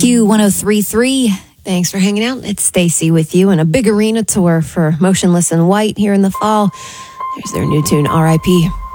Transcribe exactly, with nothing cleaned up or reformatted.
Q one oh three point three. Thanks for hanging out. It's Stacy with you and a big arena tour for Motionless in White here in the fall. Here's their new tune, R I P